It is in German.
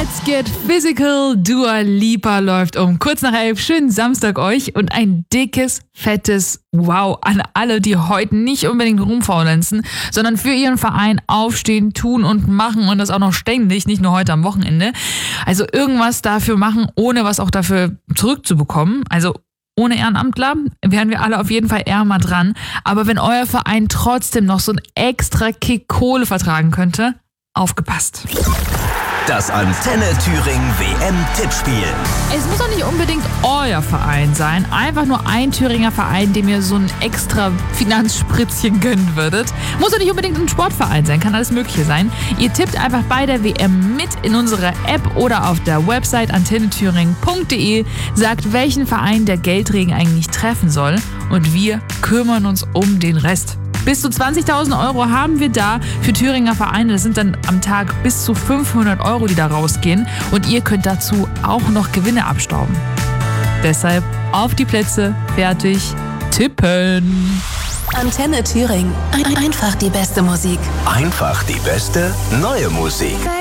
Let's Get Physical, Dua Lipa läuft um kurz nach 11. Schönen Samstag euch und ein dickes, fettes Wow an alle, die heute nicht unbedingt rumfaulenzen, sondern für ihren Verein aufstehen, tun und machen und das auch noch ständig, nicht nur heute am Wochenende. Also irgendwas dafür machen, ohne was auch dafür zurückzubekommen. Also ohne Ehrenamtler wären wir alle auf jeden Fall ärmer dran. Aber wenn euer Verein trotzdem noch so einen extra Kick Kohle vertragen könnte, aufgepasst. Das Antenne Thüringen WM-Tippspiel. Es muss auch nicht unbedingt euer Verein sein. Einfach nur ein Thüringer Verein, dem ihr so ein extra Finanzspritzchen gönnen würdet. Muss auch nicht unbedingt ein Sportverein sein, kann alles Mögliche sein. Ihr tippt einfach bei der WM mit in unserer App oder auf der Website antennethüringen.de. Sagt, welchen Verein der Geldregen eigentlich treffen soll. Und wir kümmern uns um den Rest. Bis zu 20.000 Euro haben wir da für Thüringer Vereine. Das sind dann am Tag bis zu 500 Euro, die da rausgehen. Und ihr könnt dazu auch noch Gewinne abstauben. Deshalb auf die Plätze, fertig, tippen. Antenne Thüringen. Einfach die beste Musik. Einfach die beste neue Musik.